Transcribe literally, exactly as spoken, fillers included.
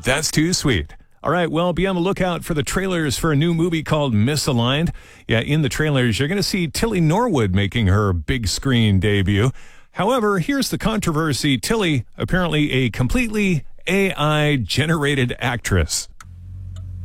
That's too sweet. All right, well, be on the lookout for the trailers for a new movie called Misaligned. Yeah, in the trailers, you're going to see Tilly Norwood making her big screen debut. However, here's the controversy. Tilly, apparently a completely A I-generated actress.